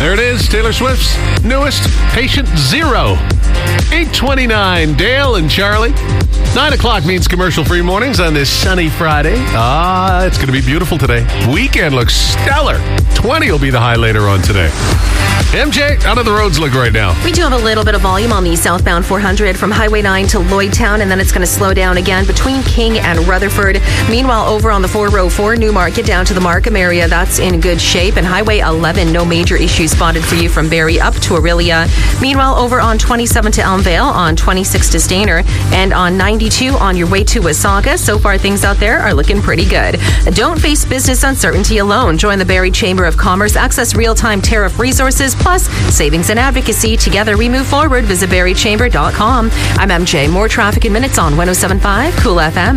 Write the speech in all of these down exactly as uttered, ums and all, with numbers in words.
There it is, Taylor Swift's newest, Patient Zero. eight twenty-nine, Dale and Charlie. nine o'clock means commercial-free mornings on this sunny Friday. Ah, it's going to be beautiful today. Weekend looks stellar. twenty will be the high later on today. M J, how do the roads look right now? We do have a little bit of volume on the southbound four hundred from Highway nine to Lloydtown, and then it's going to slow down again between King and Rutherford. Meanwhile, over on the four oh four Newmarket down to the Markham area, that's in good shape. And Highway eleven, no major issues spotted for you from Barrie up to Aurelia. Meanwhile, over on twenty-seven to Elmvale, on twenty-six to Stayner, and on ninety-two on your way to Wasaga. So far, things out there are looking pretty good. Don't face business uncertainty alone. Join the Barrie Chamber of Commerce. Access real-time tariff resources, plus savings and advocacy. Together we move forward. Visit barrie chamber dot com. I'm M J. More traffic in minutes on one oh seven point five Cool F M.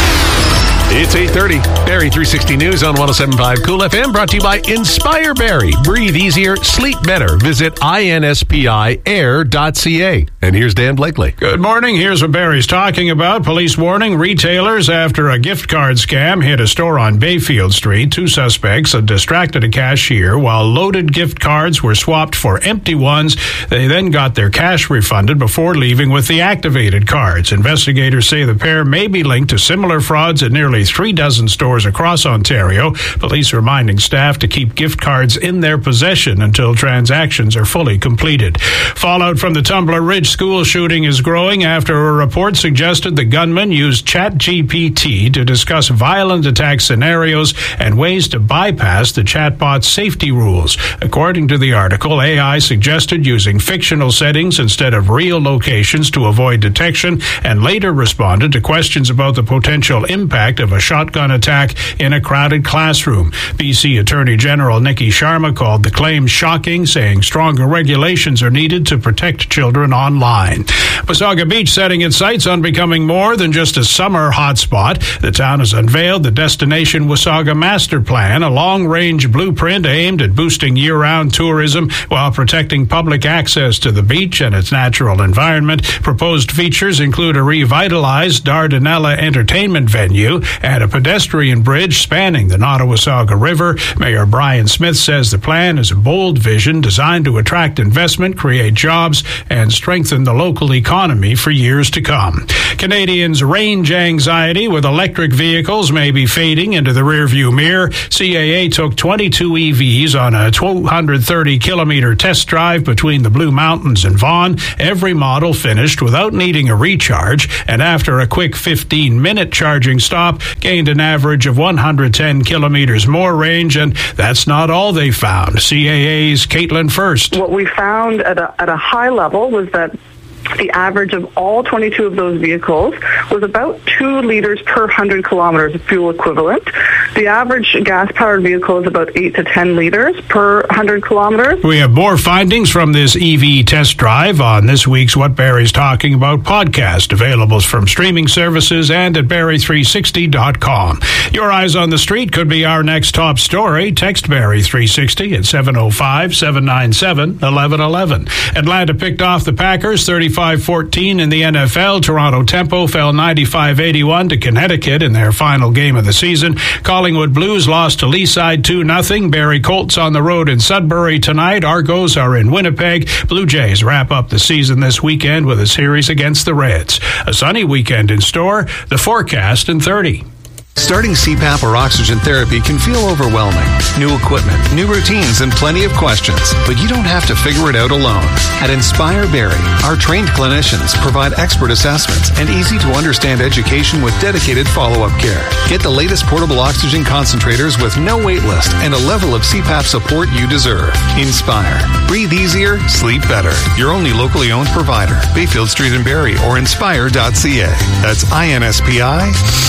It's eight thirty. Barrie three sixty News on one oh seven point five Cool F M, brought to you by Inspire Barrie. Breathe easier, sleep better. Visit inspire air dot c a. And here's Dan Blakely. Good morning. Here's what Barrie's talking about. Police warning retailers after a gift card scam hit a store on Bayfield Street. Two suspects had distracted a cashier while loaded gift cards were swapped for empty ones. They then got their cash refunded before leaving with the activated cards. Investigators say the pair may be linked to similar frauds at nearly three dozen stores across Ontario. Police reminding staff to keep gift cards in their possession until transactions are fully completed. Fallout from the Tumbler Ridge school shooting is growing after a report suggested the gunman used ChatGPT to discuss violent attack scenarios and ways to bypass the chatbot's safety rules. According to the article, A I suggested using fictional settings instead of real locations to avoid detection, and later responded to questions about the potential impact of a shotgun attack in a crowded classroom. B C Attorney General Nikki Sharma called the claim shocking, saying stronger regulations are needed to protect children online. Wasaga Beach setting its sights on becoming more than just a summer hotspot. The town has unveiled the Destination Wasaga Master Plan, a long-range blueprint aimed at boosting year-round tourism while protecting public access to the beach and its natural environment. Proposed features include a revitalized Dardanella entertainment venue and a pedestrian bridge spanning the Nottawasaga River. Mayor Brian Smith says the plan is a bold vision designed to attract investment, create jobs, and strengthen the local economy for years to come. Canadians' range anxiety with electric vehicles may be fading into the rearview mirror. C A A took twenty-two E Vs on a two hundred thirty kilometer test drive between the Blue Mountains and Vaughan. Every model finished without needing a recharge, and after a quick fifteen minute charging stop, gained an average of one hundred ten kilometers more range, and that's not all they found. C A A's Caitlin First. What we found at a, at a high level was that the average of all twenty-two of those vehicles was about two liters per one hundred kilometers of fuel equivalent. The average gas-powered vehicle is about eight to ten liters per one hundred kilometers. We have more findings from this E V test drive on this week's What Barrie's Talking About podcast, available from streaming services and at barrie three sixty dot com. Your eyes on the street could be our next top story. Text Barrie three sixty at seven oh five, seven nine seven, eleven eleven. Atlanta picked off the Packers thirty-five fourteen in the N F L. Toronto Tempo fell ninety-five eighty-one to Connecticut in their final game of the season. Collingwood Blues lost to Leaside two nothing. Barrie Colts on the road in Sudbury tonight. Argos are in Winnipeg. Blue Jays wrap up the season this weekend with a series against the Reds. A sunny weekend in store. The forecast in thirty. Starting C PAP or oxygen therapy can feel overwhelming. New equipment, new routines, and plenty of questions. But you don't have to figure it out alone. At Inspire Barrie, our trained clinicians provide expert assessments and easy-to-understand education with dedicated follow-up care. Get the latest portable oxygen concentrators with no wait list and a level of C PAP support you deserve. Inspire. Breathe easier, sleep better. Your only locally owned provider. Bayfield Street in Barrie or inspire dot c a. That's I N S P I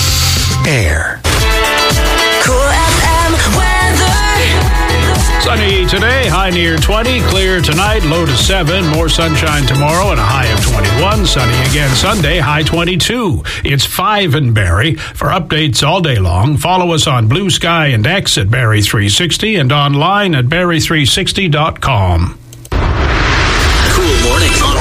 Air. Cool F M weather. Sunny today, high near twenty. Clear tonight, low to seven. More sunshine tomorrow and a high of twenty-one. Sunny again Sunday, high twenty-two. It's five in Barrie. For updates all day long, follow us on Blue Sky and X at Barrie three sixty and online at barrie three sixty dot com. Cool mornings on